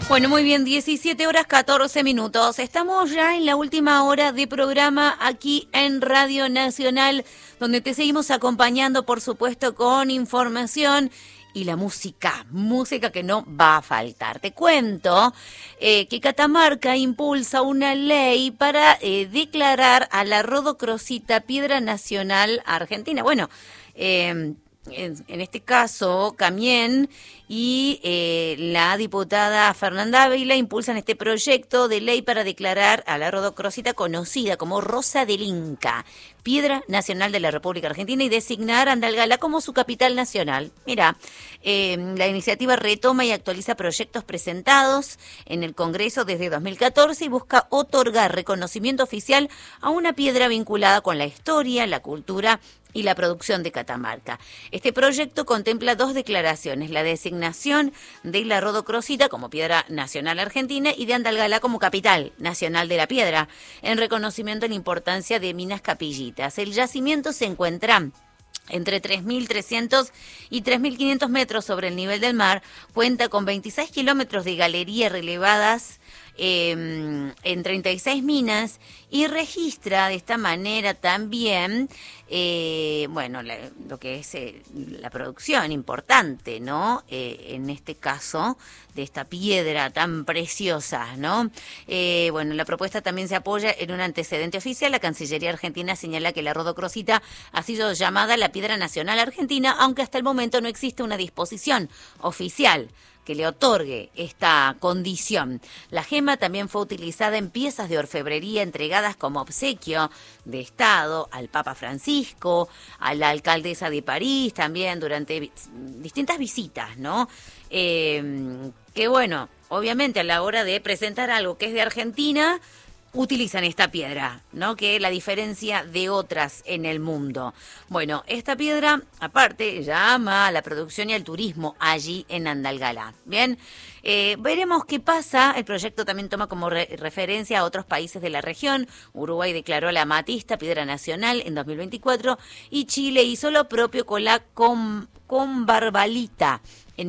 Bueno, muy bien, 17 horas 14 minutos. Estamos ya en la última hora de programa aquí en Radio Nacional, donde te seguimos acompañando, por supuesto, con información y la música que no va a faltar. Te cuento que Catamarca impulsa una ley para declarar a la rodocrosita piedra nacional argentina. Bueno, en este caso, Camién y la diputada Fernanda Ávila impulsan este proyecto de ley para declarar a la rodocrosita conocida como Rosa del Inca, piedra nacional de la República Argentina, y designar a Andalgalá como su capital nacional. Mira, la iniciativa retoma y actualiza proyectos presentados en el Congreso desde 2014 y busca otorgar reconocimiento oficial a una piedra vinculada con la historia, la cultura y la producción de Catamarca. Este proyecto contempla dos declaraciones: la designación de la rodocrosita como piedra nacional argentina y de Andalgalá como capital nacional de la piedra, en reconocimiento a la importancia de Minas Capillitas. El yacimiento se encuentra entre 3.300 y 3.500 metros sobre el nivel del mar, cuenta con 26 kilómetros de galería relevadas en 36 minas y registra de esta manera también, lo que es la producción importante, ¿no? En este caso, de esta piedra tan preciosa, ¿no? La propuesta también se apoya en un antecedente oficial. La Cancillería Argentina señala que la rodocrosita ha sido llamada la piedra nacional argentina, aunque hasta el momento no existe una disposición oficial que le otorgue esta condición. La gema también fue utilizada en piezas de orfebrería entregadas como obsequio de Estado al Papa Francisco, a la alcaldesa de París, también durante distintas visitas, ¿no? Que bueno, obviamente a la hora de presentar algo que es de Argentina, utilizan esta piedra, ¿no? Que es la diferencia de otras en el mundo. Bueno, esta piedra, aparte, llama a la producción y al turismo allí en Andalgalá. Bien, veremos qué pasa. El proyecto también toma como referencia a otros países de la región. Uruguay declaró la amatista piedra nacional en 2024 y Chile hizo lo propio con la Combarbalita en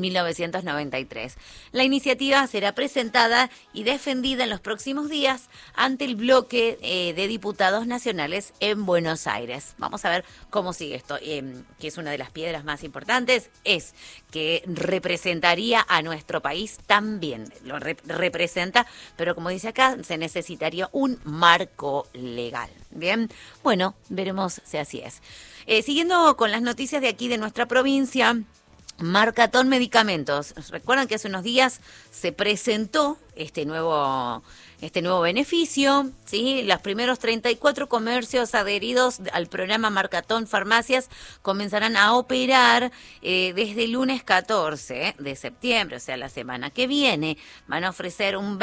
1993. La iniciativa será presentada y defendida en los próximos días ante el bloque de diputados nacionales en Buenos Aires. Vamos a ver cómo sigue esto, que es una de las piedras más importantes, es que representaría a nuestro país también. Lo representa, pero como dice acá, se necesitaría un marco legal. Bien, bueno, veremos si así es. Siguiendo con las noticias de aquí de nuestra provincia, Marcatón Medicamentos. Recuerdan que hace unos días se presentó este nuevo beneficio, ¿sí? Los primeros 34 comercios adheridos al programa Marcatón Farmacias comenzarán a operar desde el lunes 14 de septiembre, o sea, la semana que viene. Van a ofrecer un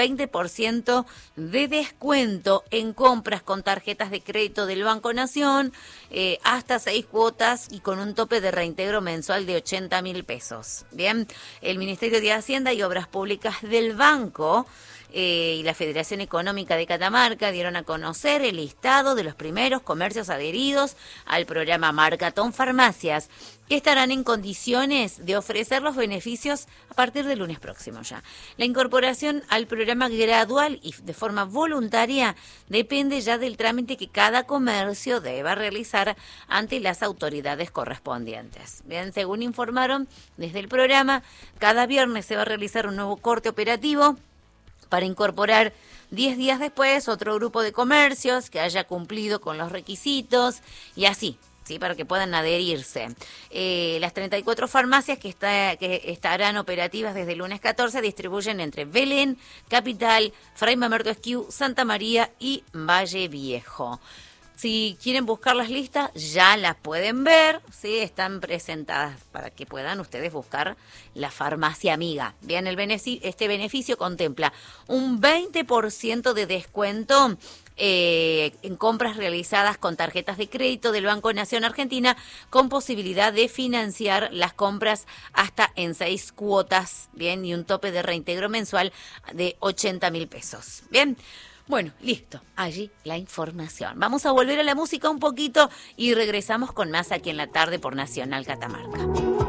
20% de descuento en compras con tarjetas de crédito del Banco Nación, hasta 6 cuotas y con un tope de reintegro mensual de 80.000 pesos. Bien, el Ministerio de Hacienda y Obras Públicas del Banco y la Federación Económica de Catamarca dieron a conocer el listado de los primeros comercios adheridos al programa Marcatón Farmacias, que estarán en condiciones de ofrecer los beneficios a partir del lunes próximo ya. La incorporación al programa gradual y de forma voluntaria depende ya del trámite que cada comercio deba realizar ante las autoridades correspondientes. Bien, según informaron desde el programa, cada viernes se va a realizar un nuevo corte operativo para incorporar 10 días después otro grupo de comercios que haya cumplido con los requisitos y así, ¿sí? Para que puedan adherirse. Las 34 farmacias que estarán operativas desde el lunes 14 distribuyen entre Belén, Capital, Fray Mamerto Esquiú, Santa María y Valle Viejo. Si quieren buscar las listas, ya las pueden ver, ¿sí? Están presentadas para que puedan ustedes buscar la farmacia amiga. Bien, este beneficio contempla un 20% de descuento en compras realizadas con tarjetas de crédito del Banco Nación Argentina, con posibilidad de financiar las compras hasta en 6 cuotas, bien, y un tope de reintegro mensual de 80.000 pesos. Bien. Bueno, listo, allí la información. Vamos a volver a la música un poquito y regresamos con más aquí en la tarde por Nacional Catamarca.